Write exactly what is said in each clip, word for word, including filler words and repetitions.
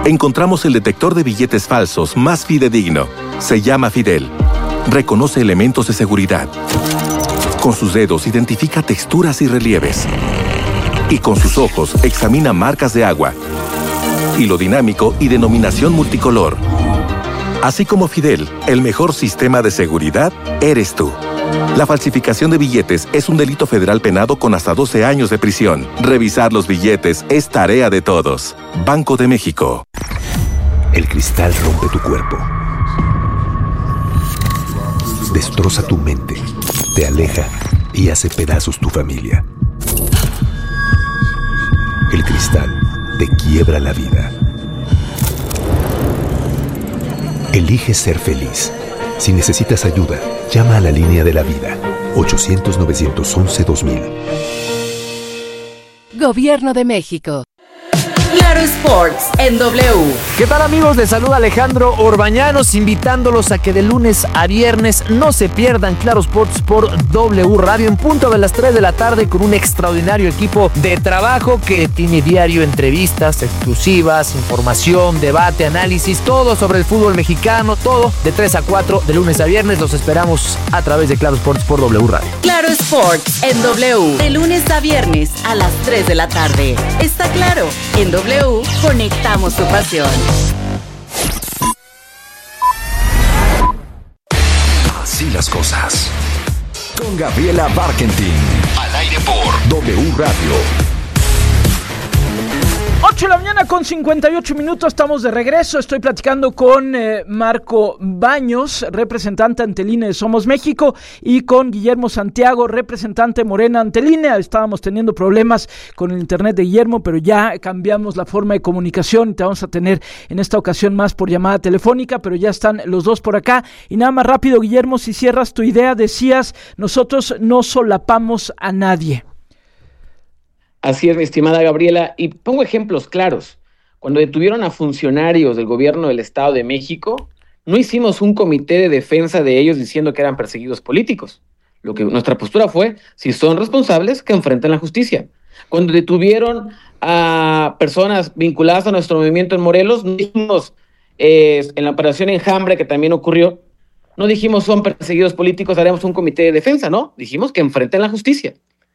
encontramos el detector de billetes falsos más fidedigno. Se llama Fidel. Reconoce elementos de seguridad. Con sus dedos identifica texturas y relieves. Y con sus ojos examina marcas de agua, hilo dinámico y denominación multicolor. Así como Fidel, el mejor sistema de seguridad eres tú. La falsificación de billetes es un delito federal penado con hasta doce años de prisión. Revisar los billetes es tarea de todos. Banco de México. El cristal rompe tu cuerpo. Destroza tu mente. Te aleja y hace pedazos tu familia. El cristal te quiebra la vida. Elige ser feliz. Si necesitas ayuda, llama a la línea de la vida. ochocientos, novecientos once, dos mil. Gobierno de México. Claro Sports en W. ¿Qué tal, amigos? Les saluda Alejandro Orbañanos, invitándolos a que de lunes a viernes no se pierdan Claro Sports por W Radio en punto de las tres de la tarde, con un extraordinario equipo de trabajo que tiene diario entrevistas exclusivas, información, debate, análisis, todo sobre el fútbol mexicano, todo de tres a cuatro de lunes a viernes. Los esperamos a través de Claro Sports por W Radio. Claro Sports en W, de lunes a viernes a las tres de la tarde. Está claro, en W conectamos tu pasión. Así las cosas. Con Gabriela Barkentin. Al aire por W Radio. ocho de la mañana con cincuenta y ocho minutos, estamos de regreso. Estoy platicando con eh, Marco Baños, representante ante el I N E de Somos México, y con Guillermo Santiago, representante Morena ante el I N E. Estábamos teniendo problemas con el internet de Guillermo, pero ya cambiamos la forma de comunicación y te vamos a tener en esta ocasión más por llamada telefónica, pero ya están los dos por acá. Y nada más rápido, Guillermo, si cierras tu idea, decías, nosotros no solapamos a nadie. Así es, mi estimada Gabriela, y pongo ejemplos claros. Cuando detuvieron a funcionarios del gobierno del Estado de México, no hicimos un comité de defensa de ellos diciendo que eran perseguidos políticos. Lo que nuestra postura fue, si son responsables, que enfrenten la justicia. Cuando detuvieron a personas vinculadas a nuestro movimiento en Morelos, no dijimos, eh, en la operación Enjambre, que también ocurrió, no dijimos son perseguidos políticos, haremos un comité de defensa, no, dijimos que enfrenten la justicia.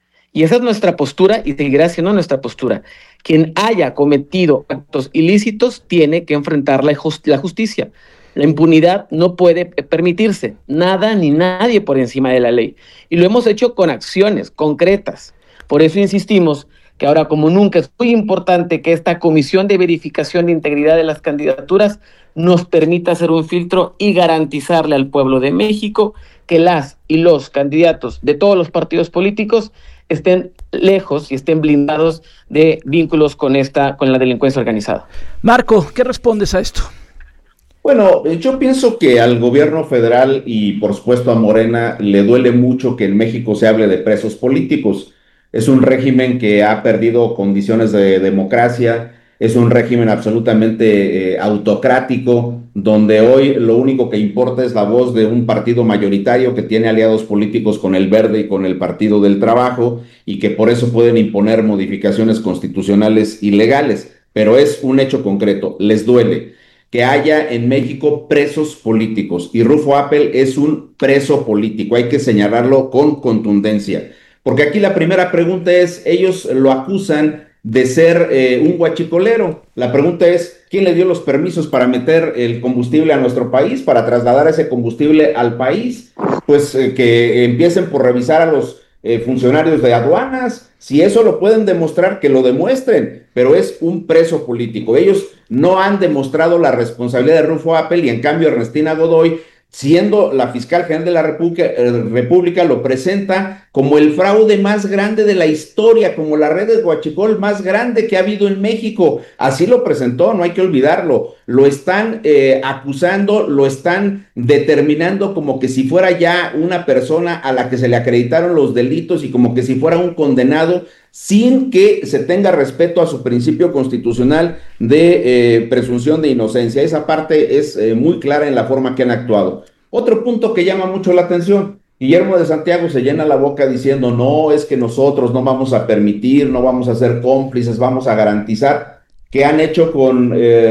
Y esa es nuestra postura y seguirá siendo nuestra postura. Quien haya cometido actos ilícitos tiene que enfrentar la, just- la justicia. La impunidad no puede permitirse, nada ni nadie por encima de la ley. Y lo hemos hecho con acciones concretas. Por eso insistimos que ahora, como nunca, es muy importante que esta comisión de verificación de integridad de las candidaturas nos permita hacer un filtro y garantizarle al pueblo de México que las y los candidatos de todos los partidos políticos estén lejos y estén blindados de vínculos con esta, con la delincuencia organizada. Marco, ¿qué respondes a esto? Bueno, yo pienso que al gobierno federal y por supuesto a Morena le duele mucho que en México se hable de presos políticos. Es un régimen que ha perdido condiciones de democracia, es un régimen absolutamente eh, autocrático, donde hoy lo único que importa es la voz de un partido mayoritario que tiene aliados políticos con el Verde y con el Partido del Trabajo, y que por eso pueden imponer modificaciones constitucionales ilegales. Pero es un hecho concreto, les duele que haya en México presos políticos, y Rufo Appel es un preso político, hay que señalarlo con contundencia. Porque aquí la primera pregunta es, ellos lo acusan de ser eh, un guachicolero. La pregunta es, ¿quién le dio los permisos para meter el combustible a nuestro país, para trasladar ese combustible al país? Pues eh, que empiecen por revisar a los eh, funcionarios de aduanas. Si eso lo pueden demostrar, que lo demuestren, pero es un preso político. Ellos no han demostrado la responsabilidad de Rufo Appel, y en cambio Ernestina Godoy, siendo la fiscal general de la República, eh, República, lo presenta como el fraude más grande de la historia, como la red de huachicol más grande que ha habido en México. Así lo presentó, no hay que olvidarlo. Lo están eh, acusando, lo están determinando como que si fuera ya una persona a la que se le acreditaron los delitos y como que si fuera un condenado, sin que se tenga respeto a su principio constitucional de eh, presunción de inocencia. Esa parte es eh, muy clara en la forma que han actuado. Otro punto que llama mucho la atención, Guillermo de Santiago se llena la boca diciendo, no, es que nosotros no vamos a permitir, no vamos a ser cómplices, vamos a garantizar. ¿Qué han hecho con eh,